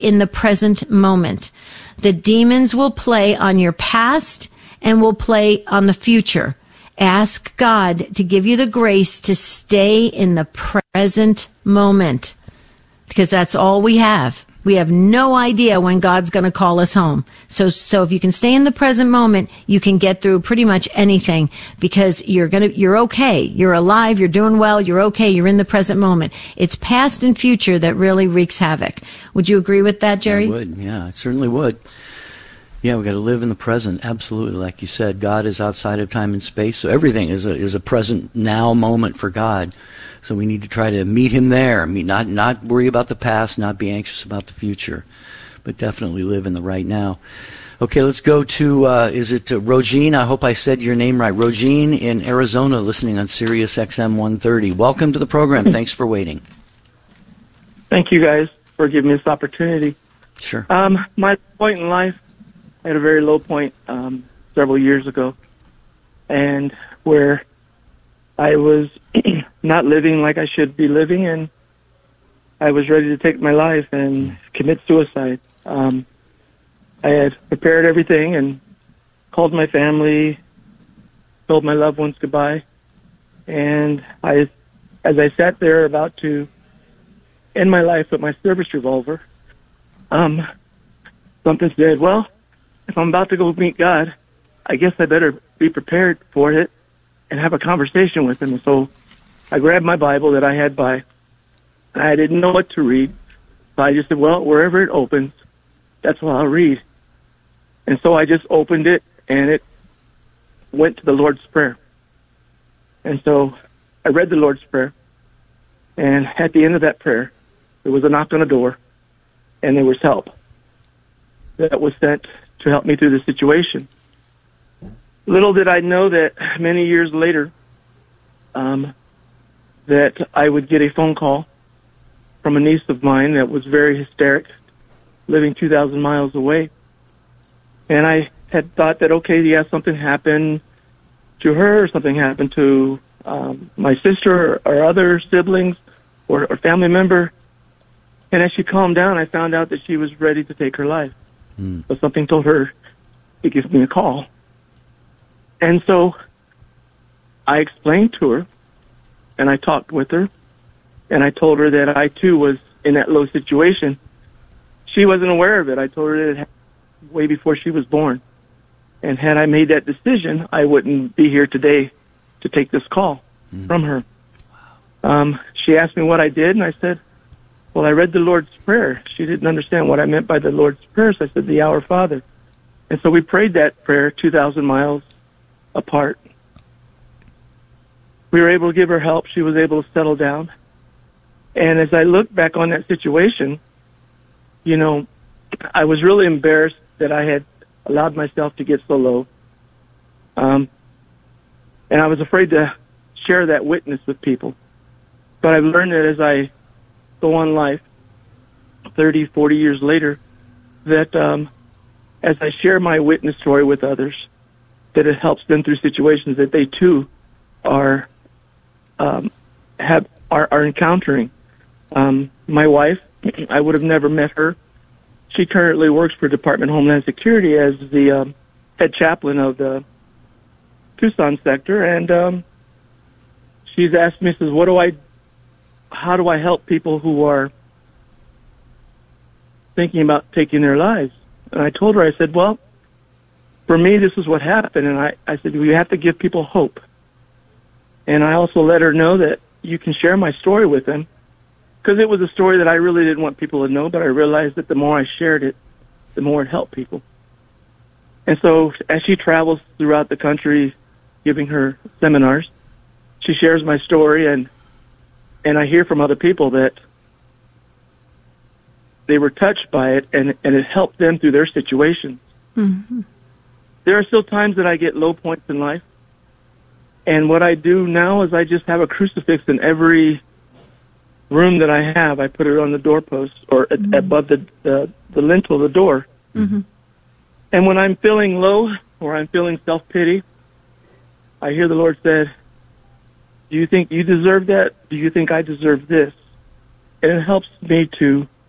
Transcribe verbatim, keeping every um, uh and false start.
in the present moment. The demons will play on your past and will play on the future. Ask God to give you the grace to stay in the present moment, because that's all we have. We have no idea when God's going to call us home. So, so if you can stay in the present moment, you can get through pretty much anything, because you're going to, you're okay. You're alive. You're doing well. You're okay. You're in the present moment. It's past and future that really wreaks havoc. Would you agree with that, Jerry? I would. Yeah, I certainly would. Yeah, we got to live in the present. Absolutely. Like you said, God is outside of time and space. So everything is a, is a present now moment for God. So we need to try to meet him there. I mean, not, not worry about the past, not be anxious about the future, but definitely live in the right now. Okay, let's go to, uh, is it uh, Rogine? I hope I said your name right. Rogine in Arizona, listening on Sirius X M one thirty. Welcome to the program. Thanks for waiting. Thank you guys for giving me this opportunity. Sure. Um, my point in life, I had a very low point um, several years ago, and where I was not living like I should be living, and I was ready to take my life and commit suicide. Um, I had prepared everything and called my family, told my loved ones goodbye, and I, as I sat there about to end my life with my service revolver, um, something said, well, if I'm about to go meet God, I guess I better be prepared for it and have a conversation with him. And so I grabbed my Bible that I had by. I didn't know what to read. So I just said, well, wherever it opens, that's what I'll read. And so I just opened it, and it went to the Lord's Prayer. And so I read the Lord's Prayer, and at the end of that prayer, there was a knock on the door, and there was help that was sent to help me through the situation. Little did I know that many years later, um, that I would get a phone call from a niece of mine that was very hysteric, living two thousand miles away. And I had thought that, okay, yeah, something happened to her, or something happened to um, my sister or, or other siblings or, or family member. And as she calmed down, I found out that she was ready to take her life. Mm. So something told her to give me a call. And so I explained to her, and I talked with her, and I told her that I, too, was in that low situation. She wasn't aware of it. I told her that it happened way before she was born. And had I made that decision, I wouldn't be here today to take this call mm. from her. Um, she asked me what I did, and I said, well, I read the Lord's Prayer. She didn't understand what I meant by the Lord's Prayer, so I said, the Our Father. And so we prayed that prayer two thousand miles apart. We were able to give her help. She was able to settle down. And as I look back on that situation, you know, I was really embarrassed that I had allowed myself to get so low. Um, and I was afraid to share that witness with people. But I've learned that as I go on life, thirty, forty years later, that um, as I share my witness story with others, that it helps them through situations that they too are um, have are, are encountering. Um, my wife, I would have never met her. She currently works for Department of Homeland Security as the um, head chaplain of the Tucson sector, and um, she's asked me, says, "What do I? How do I help people who are thinking about taking their lives?" And I told her, I said, well, for me, this is what happened. And I, I said, we have to give people hope. And I also let her know that you can share my story with them, because it was a story that I really didn't want people to know, but I realized that the more I shared it, the more it helped people. And so as she travels throughout the country giving her seminars, she shares my story, and and I hear from other people that they were touched by it, and, and it helped them through their situations. Mm-hmm. There are still times that I get low points in life, and what I do now is I just have a crucifix in every room that I have. I put it on the doorpost or mm-hmm. above the, the, the lintel of the door. Mm-hmm. And when I'm feeling low or I'm feeling self-pity, I hear the Lord said, do you think you deserve that? Do you think I deserve this? And it helps me to